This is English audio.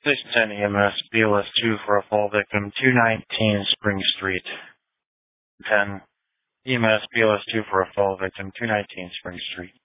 Station 10 EMS, BLS 2 for a fall victim, 219 Spring Street. 10 EMS, BLS 2 for a fall victim, 219 Spring Street.